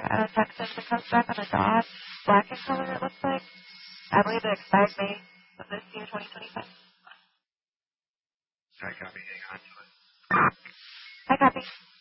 a Texas that comes back on a Dodge, black in color it looks like. I believe it expired May of this year, 2025. I copy, hang on to it. I copy.